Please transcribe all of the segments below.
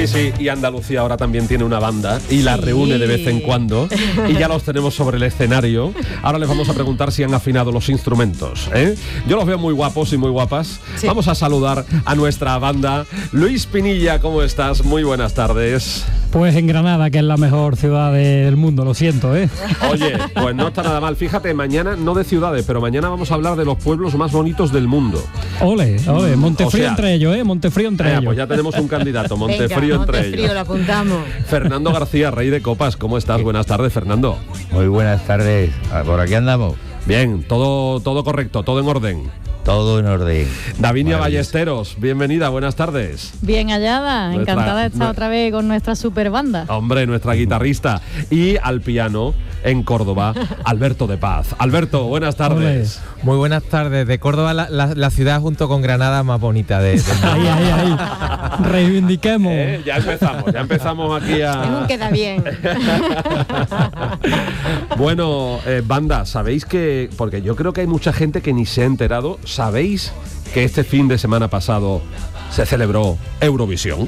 Sí, sí, y Andalucía ahora también tiene una banda y la reúne de vez en cuando y ya los tenemos sobre el escenario. Ahora les vamos a preguntar si han afinado los instrumentos, ¿eh? Yo los veo muy guapos y muy guapas. Sí. Vamos a saludar a nuestra banda. Luis Pinilla, ¿cómo estás? Muy buenas tardes. Pues en Granada, que es la mejor ciudad del mundo, lo siento, ¿eh? Oye, pues no está nada mal. Fíjate, mañana, no de ciudades, pero mañana vamos a hablar de los pueblos más bonitos del mundo. Ole, Montefrío entre ellos, ¿eh? Montefrío entre ellos. Pues ya tenemos un candidato, Montefrío entre ellos. Montefrío, lo apuntamos. Fernando García, Rey de Copas, ¿cómo estás? Buenas tardes, Fernando. Muy buenas tardes, por aquí andamos. Bien, todo correcto, todo en orden. Todo en orden. Davinia Ballesteros, bienvenida, buenas tardes. Bien hallada, encantada de estar otra vez con nuestra super banda. Hombre, nuestra guitarrista. Y al piano, en Córdoba, Alberto de Paz. Alberto, buenas tardes. Muy buenas tardes. De Córdoba, la ciudad junto con Granada más bonita de ahí. Reivindiquemos. Ya empezamos aquí a... Queda bien. Bueno, banda, ¿sabéis que...? Porque yo creo que hay mucha gente que ni se ha enterado. ¿Sabéis que este fin de semana pasado se celebró Eurovisión?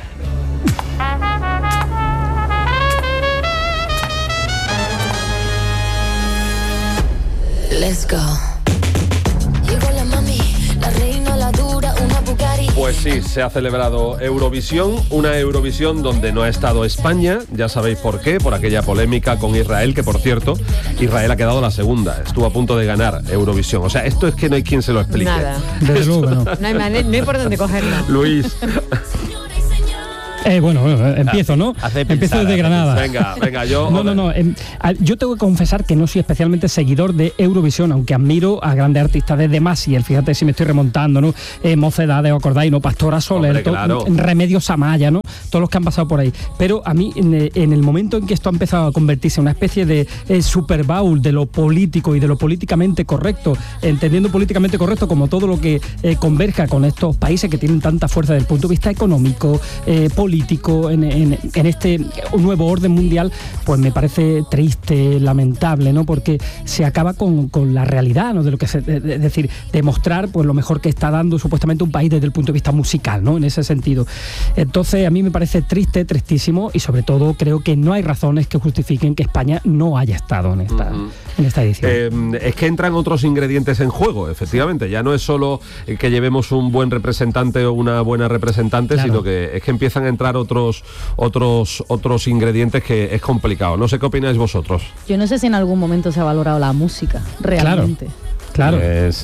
Let's go. Llegó la mami, la reina, la dura, una Bugatti. Pues sí, se ha celebrado Eurovisión, una Eurovisión donde no ha estado España, ya sabéis por qué, por aquella polémica con Israel, que por cierto, Israel ha quedado la segunda, estuvo a punto de ganar Eurovisión. O sea, esto es que no hay quien se lo explique. Nada. Desde luego, no. No hay por dónde cogerla. Luis. Empiezo, ¿no? Empiezo desde Granada. Venga, yo... No. Yo tengo que confesar que no soy especialmente seguidor de Eurovisión, aunque admiro a grandes artistas desde Maciel, fíjate si me estoy remontando, ¿no? Mocedades, ¿os acordáis, no? Pastora Soler, claro. Remedios Amaya, ¿no? Todos los que han pasado por ahí. Pero a mí, en el momento en que esto ha empezado a convertirse en una especie de Super Bowl de lo político y de lo políticamente correcto, entendiendo políticamente correcto como todo lo que converja con estos países que tienen tanta fuerza desde el punto de vista económico, político, en este nuevo orden mundial, pues me parece triste, lamentable, ¿no? Porque se acaba con la realidad, ¿no? De lo que es decir, demostrar pues lo mejor que está dando supuestamente un país desde el punto de vista musical, ¿no? En ese sentido. Entonces a mí me parece triste, tristísimo, y sobre todo creo que no hay razones que justifiquen que España no haya estado en esta edición. Es que entran otros ingredientes en juego, efectivamente. Ya no es solo que llevemos un buen representante o una buena representante, claro, sino que es que empiezan a entrar otros ingredientes que es complicado. No sé qué opináis vosotros. Yo no sé si en algún momento se ha valorado la música, realmente. Claro.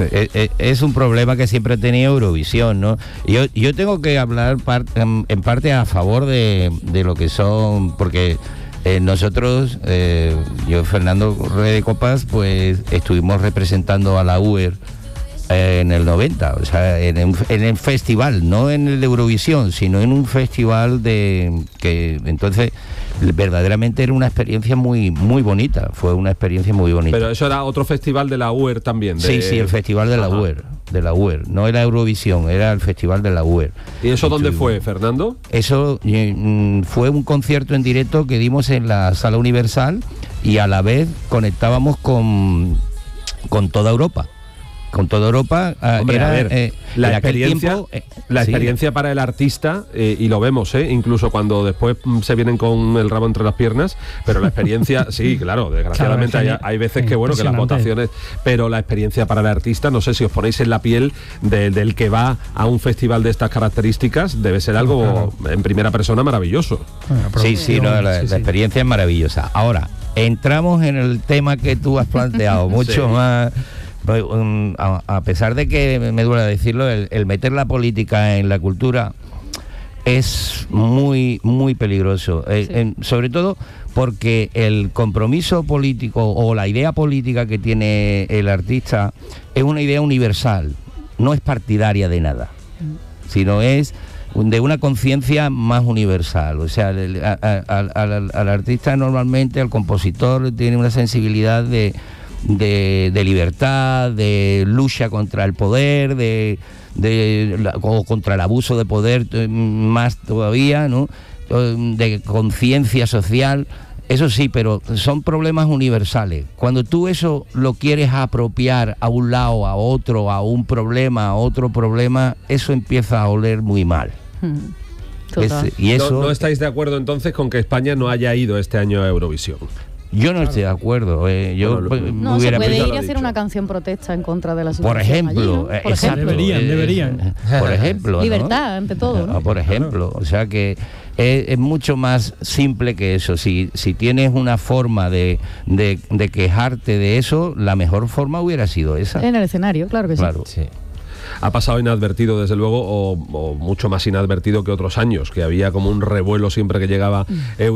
Es un problema que siempre ha tenido Eurovisión, ¿no? Yo tengo que hablar en parte a favor de lo que son, porque nosotros, yo, Fernando Rey de Copas, pues estuvimos representando a la UER en el 90, o sea, en el festival, no en el de Eurovisión, sino en un festival que entonces verdaderamente era una experiencia muy bonita, fue una experiencia muy bonita. Pero eso era otro festival de la UER también. Sí, el festival de la UER, no era Eurovisión, era el festival de la UER. ¿Y eso dónde fue, Fernando? Eso fue un concierto en directo que dimos en la Sala Universal y a la vez conectábamos con toda Europa. Con toda Europa. Hombre, la experiencia para el artista, y lo vemos, incluso cuando después se vienen con el rabo entre las piernas, pero la experiencia, sí, claro, desgraciadamente hay veces que bueno, que las votaciones, pero la experiencia para el artista, no sé si os ponéis en la piel del que va a un festival de estas características, debe ser algo en primera persona maravilloso. La experiencia es maravillosa. Ahora, entramos en el tema que tú has planteado, mucho más... A pesar de que me duele decirlo, el meter la política en la cultura es muy peligroso, sobre todo porque el compromiso político o la idea política que tiene el artista es una idea universal, no es partidaria de nada, sino es de una conciencia más universal. O sea, al artista normalmente, al compositor, tiene una sensibilidad de libertad, de lucha contra el poder, o contra el abuso de poder más todavía, ¿no? De conciencia social. Eso sí, pero son problemas universales. Cuando tú eso lo quieres apropiar a un lado, a otro, a un problema, a otro problema, eso empieza a oler muy mal. Y eso, ¿No estáis de acuerdo entonces con que España no haya ido este año a Eurovisión? Yo no estoy de acuerdo. No, se puede ir a hacer una canción protesta en contra de la situación. Por ejemplo, allí, ¿no? Por ejemplo. Deberían. Por ejemplo. Libertad, ante todo, ¿no? Por ejemplo. O sea que es mucho más simple que eso. Si tienes una forma de quejarte de eso, la mejor forma hubiera sido esa. En el escenario, claro que sí. Ha pasado inadvertido, desde luego, o mucho más inadvertido que otros años, que había como un revuelo siempre que llegaba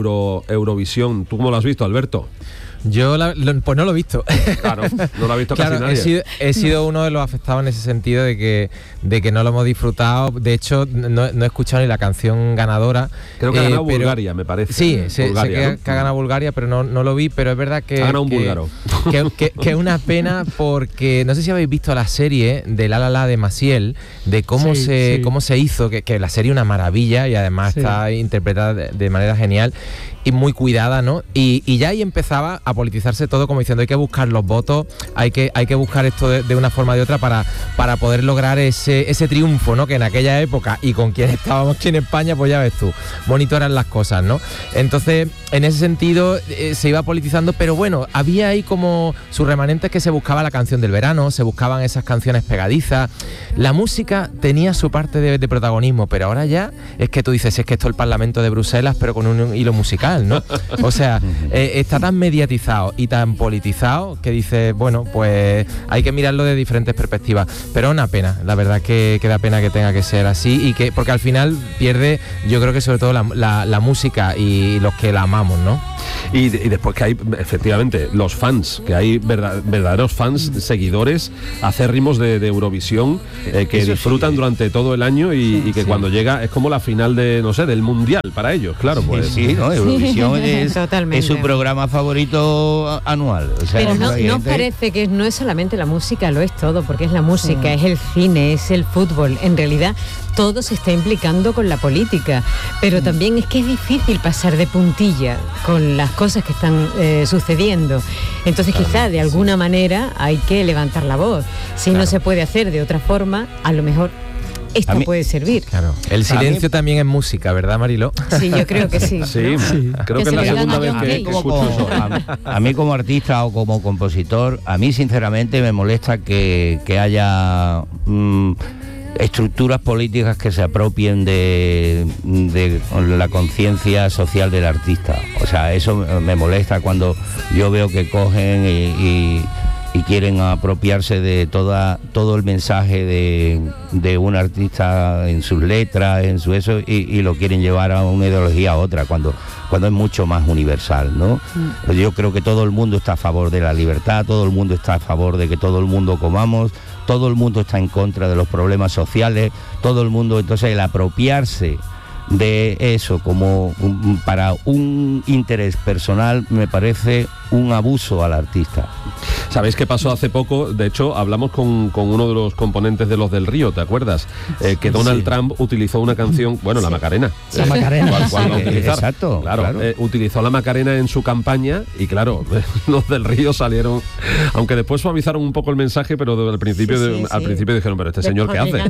Eurovisión. ¿Tú cómo lo has visto, Alberto? Yo pues no lo he visto. Claro, no lo ha visto casi nadie. He sido udo de los afectados en ese sentido de que no lo hemos disfrutado. De hecho, no he escuchado ni la canción ganadora. Creo que ha ganado Bulgaria, me parece. Sí, Bulgaria, sé que ha ganado Bulgaria, pero no lo vi. Pero es verdad que... Ha ganado un búlgaro. Que es una pena porque no sé si habéis visto la serie de La La La de Maciel, de cómo se hizo, que la serie es una maravilla y además está interpretada de manera genial y muy cuidada, ¿no? Y ya ahí empezaba a politizarse todo, como diciendo hay que buscar los votos, hay que buscar esto de una forma o de otra para poder lograr ese triunfo, ¿no? Que en aquella época y con quien estábamos aquí en España, pues ya ves tú, monitoran las cosas, ¿no? Entonces, en ese sentido se iba politizando, pero bueno, había ahí como sus remanentes, que se buscaba la canción del verano, se buscaban esas canciones pegadizas, la música tenía su parte de protagonismo, pero ahora ya es que tú dices, es que esto es el Parlamento de Bruselas, pero con un hilo musical, ¿no? O sea, está tan mediatizado y tan politizado que dices, bueno, pues hay que mirarlo de diferentes perspectivas, pero una pena, la verdad que da pena que tenga que ser así y que porque al final pierde, yo creo que sobre todo la música y los que la amamos, ¿no? Y después que hay, efectivamente, los fans, que hay verdaderos fans, seguidores acérrimos de Eurovisión, que disfrutan durante todo el año y que cuando llega es como la final del Mundial para ellos, claro. Pues. Sí, ¿no? Eurovisión es su programa favorito anual. O sea, pero no parece que no es solamente la música, lo es todo, porque es la música, es el cine, es el fútbol. En realidad todo se está implicando con la política, pero también es que es difícil pasar de puntilla con las cosas que están sucediendo. Entonces quizá de alguna manera hay que levantar la voz. Si no se puede hacer de otra forma, a lo mejor esto puede servir. Claro. El silencio también es música, ¿verdad, Mariló? Sí, yo creo que sí. Sí, creo que es la segunda vez que escucho eso. A mí como artista o como compositor, a mí sinceramente me molesta que haya estructuras políticas que se apropien de la conciencia social del artista. O sea, eso me molesta cuando yo veo que cogen y quieren apropiarse de todo el mensaje de un artista en sus letras, en su eso, y lo quieren llevar a una ideología a otra, cuando es mucho más universal, ¿no? Yo creo que todo el mundo está a favor de la libertad, todo el mundo está a favor de que todo el mundo comamos, todo el mundo está en contra de los problemas sociales, todo el mundo, entonces el apropiarse de eso como para un interés personal me parece un abuso al artista. ¿Sabéis qué pasó hace poco? De hecho, hablamos con uno de los componentes de Los del Río, ¿te acuerdas? Que Donald Trump utilizó una canción, la Macarena. La Macarena. Exacto. Claro. Utilizó la Macarena en su campaña y claro, Los del Río salieron, aunque después suavizaron un poco el mensaje, pero al principio dijeron, pero este señor ¿qué hace?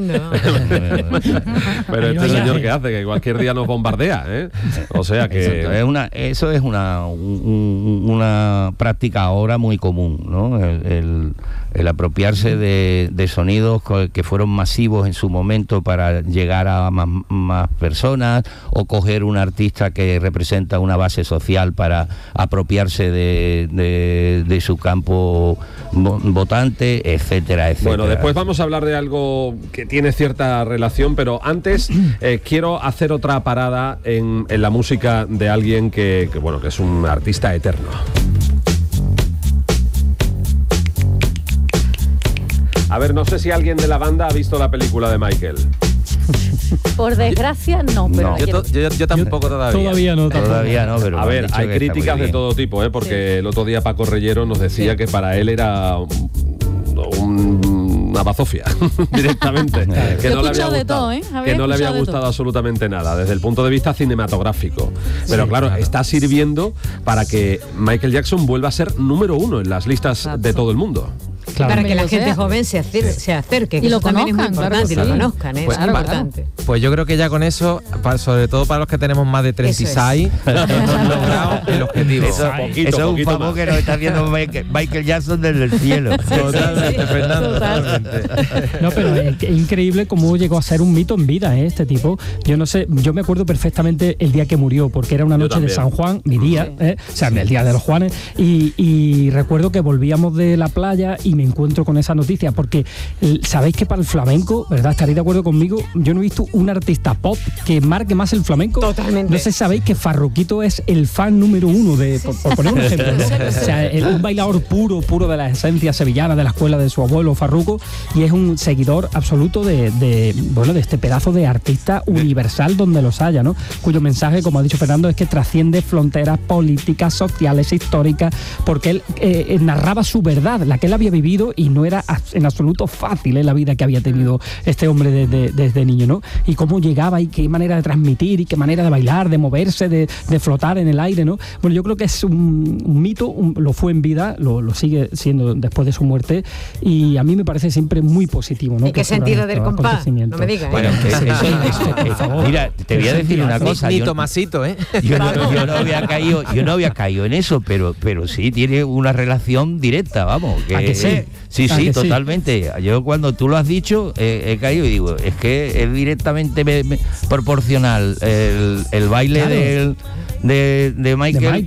Pero este señor ¿qué hace? Que cualquier día nos bombardea, ¿eh? O sea que... Eso es una práctica ahora muy común, ¿no? El apropiarse de sonidos que fueron masivos en su momento para llegar a más personas, o coger un artista que representa una base social para apropiarse de su campo votante, etcétera, etcétera. Bueno, después vamos a hablar de algo que tiene cierta relación, pero antes quiero hacer otra parada en la música de alguien que es un artista eterno. A ver, no sé si alguien de la banda ha visto la película de Michael. Por desgracia, no, pero... Yo tampoco todavía. Todavía no, pero... A ver, hay críticas de todo tipo, porque el otro día Paco Reyero nos decía que para él era una bazofia directamente, que no le había gustado, que no le había gustado absolutamente nada desde el punto de vista cinematográfico, pero claro, está sirviendo para que Michael Jackson vuelva a ser número 1 en las listas de todo el mundo. Claro. Para que la gente joven se acerque, que y lo también conozcan, es muy importante, claro y sí. lo conozcan, es importante. Pues yo creo que ya con eso, sobre todo para los que tenemos más de 36, hemos logrado el objetivo. Eso es un favor que nos está haciendo Michael Jackson desde el cielo. Totalmente, Fernando. Totalmente. No, pero es increíble cómo llegó a ser un mito en vida, este tipo. Yo no sé, yo me acuerdo perfectamente el día que murió, porque era una noche de San Juan, mi día, o sea, el día de los Juanes, y recuerdo que volvíamos de la playa y me encuentro con esa noticia, porque sabéis que para el flamenco, ¿verdad? Estaréis de acuerdo conmigo, yo no he visto un artista pop que marque más el flamenco. Totalmente. No sé si sabéis que Farruquito es el fan número uno de, por poner un ejemplo, ¿no? O sea, un bailador puro de la esencia sevillana, de la escuela de su abuelo Farruco, y es un seguidor absoluto de este pedazo de artista universal donde los haya, ¿no? Cuyo mensaje, como ha dicho Fernando, es que trasciende fronteras políticas, sociales, históricas, porque él narraba su verdad, la que él había vivido, y no era en absoluto fácil la vida que había tenido este hombre desde niño, ¿no? Y cómo llegaba y qué manera de transmitir y qué manera de bailar, de moverse, de flotar en el aire, ¿no? Bueno, yo creo que es un mito, lo fue en vida, lo sigue siendo después de su muerte, y a mí me parece siempre muy positivo, ¿no? ¿Y qué sentido del compás? No me digas. Bueno, mira, te voy a decir una cosa. Ni Tomasito, ¿eh? Yo no había caído en eso, pero sí tiene una relación directa, vamos. Que sí? Sí, totalmente. Yo cuando tú lo has dicho, he caído y digo, es que es directamente proporcional el baile de Michael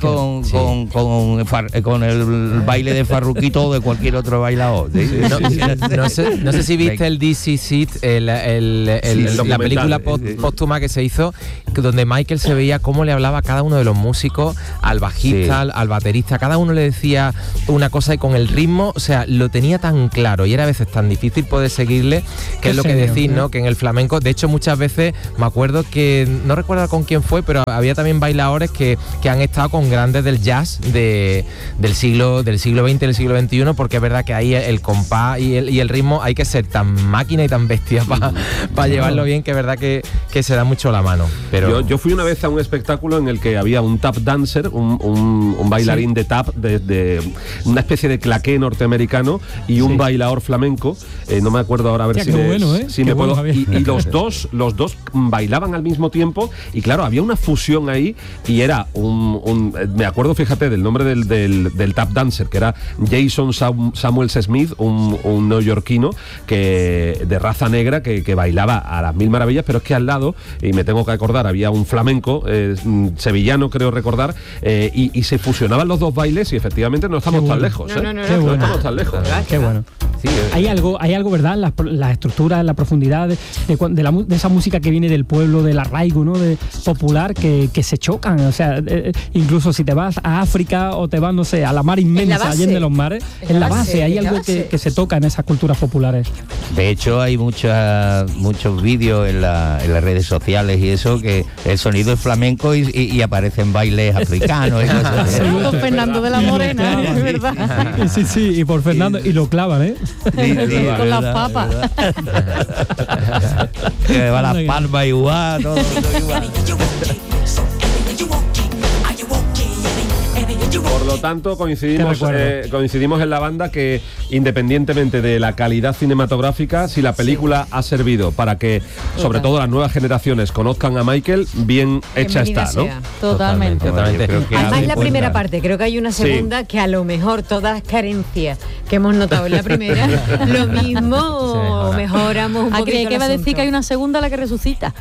con el baile de Farruquito o de cualquier otro bailador. No sé si viste el This Is It, la película póstuma que se hizo, donde Michael se veía cómo le hablaba a cada uno de los músicos, al bajista, al baterista, cada uno le decía una cosa, y con el ritmo, o sea, lo tenía tan claro, y era a veces tan difícil poder seguirle, que es lo que decís, ¿no? Que en el flamenco, de hecho, muchas veces me acuerdo que, no recuerdo con quién fue, pero había también bailadores que han estado con grandes del jazz del siglo XX, del siglo XXI, porque es verdad que ahí el compás y el ritmo hay que ser tan máquina y tan bestia para llevarlo bien, que es verdad que se da mucho la mano. Pero yo fui una vez a un espectáculo en el que había un tap dancer, un bailarín de tap, de una especie de claqué norteamericano, y un bailador flamenco, no me acuerdo ahora a ver si me puedo, y los dos bailaban al mismo tiempo, y claro, había una fusión ahí, y era me acuerdo, fíjate, del nombre del tap dancer, que era Jason Samuels Smith, un neoyorquino de raza negra que bailaba a las mil maravillas, pero es que al lado, y me tengo que acordar, había un flamenco sevillano, creo recordar, y se fusionaban los dos bailes, y efectivamente no estamos tan lejos. No estamos tan lejos. Qué bueno. Sí, hay algo, ¿verdad? Las estructuras, la profundidad de esa música que viene del pueblo, del arraigo, ¿no? Popular, que se chocan. O sea, incluso si te vas a África o te vas, no sé, a la mar inmensa, allá de los mares, en la base hay algo que se toca en esas culturas populares. De hecho, hay muchos vídeos en las redes sociales y eso, que el sonido es flamenco y aparecen bailes africanos. Con Fernando de la Morena, es verdad. Sí, y por Fernando, y lo clavan, ¿eh? Sí, con las papas. Que va las palmas igual, todo igual. Por lo tanto, coincidimos en la banda que, independientemente de la calidad cinematográfica, si la película ha servido para que, sobre todo las nuevas generaciones, conozcan a Michael, bien hecha está, ¿no? Totalmente. Además, la primera parte, creo que hay una segunda que a lo mejor todas las carencias que hemos notado en la primera, lo mismo mejoramos un poquito. ¿Qué va a decir que hay una segunda a la que resucita?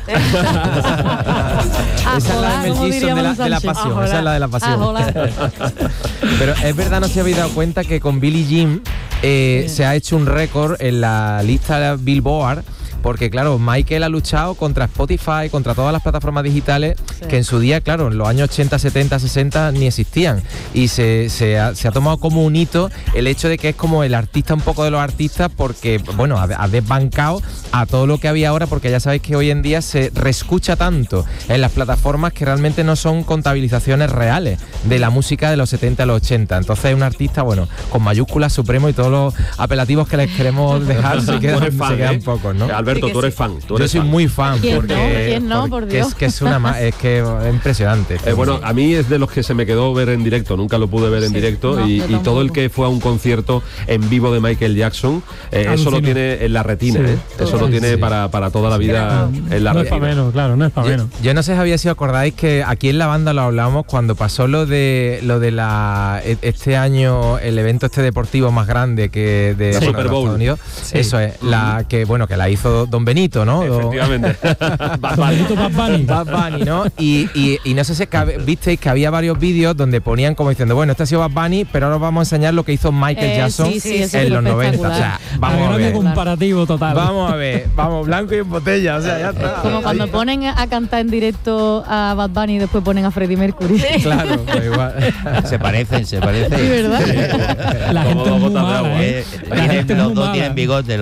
Esa es la de Mel Gibson de la pasión. Esa es la de la pasión. Pero es verdad, no se habéis dado cuenta que con Billie Jean se ha hecho un récord en la lista Billboard, porque claro, Michael ha luchado contra Spotify, contra todas las plataformas digitales, que en su día, claro, en los años 80, 70, 60 ni existían, y se ha tomado como un hito el hecho de que es como el artista un poco de los artistas, porque bueno, ha desbancado a todo lo que había ahora, porque ya sabéis que hoy en día se reescucha tanto en las plataformas que realmente no son contabilizaciones reales de la música de los 70 a los 80. Entonces es un artista, bueno, con mayúsculas, supremo, y todos los apelativos que les queremos dejar se quedan pocos, ¿no? Alberto, tú eres fan. Yo soy muy fan. ¿Quién no? Por Dios. Es que es impresionante. Bueno, a mí es de los que se me quedó ver en directo, nunca lo pude ver en directo, y todo el que fue a un concierto en vivo de Michael Jackson, eso lo tiene en la retina, eso lo tiene para toda la vida en la retina. No es para menos, claro, no es para menos. Yo no sé, Javier, si os acordáis que aquí en la banda lo hablamos cuando pasó lo de este año, el evento deportivo más grande que de Super Bowl. Estados Unidos. Eso es, la la hizo Don Benito, ¿no? Efectivamente. Bad Bunny, ¿no? Y no sé si visteis que había varios vídeos donde ponían como diciendo, bueno, este ha sido Bad Bunny, pero ahora os vamos a enseñar lo que hizo Michael Jackson en los 90. O sea, vamos a ver. Comparativo total. Vamos a ver, vamos, blanco y en botella, o sea, ya está. Como cuando ponen a cantar en directo a Bad Bunny y después ponen a Freddie Mercury. Claro, pues igual. Se parecen. Sí, ¿verdad? La gente es muy mala, los dos tienen bigote.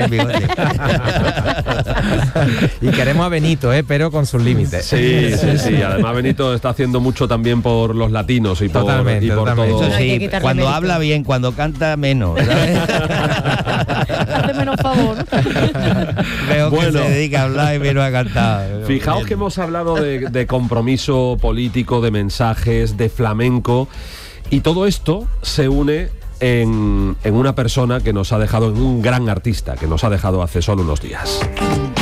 Y queremos a Benito, pero con sus límites. Sí. Además Benito está haciendo mucho también por los latinos y por todo. Eso sí, cuando habla bien, cuando canta menos, ¿sabes? Hace menos favor. Veo que se dedica a hablar y menos a cantar. Fijaos que hemos hablado de compromiso político, de mensajes, de flamenco, y todo esto se une en una persona que nos ha dejado, en un gran artista que nos ha dejado hace solo unos días.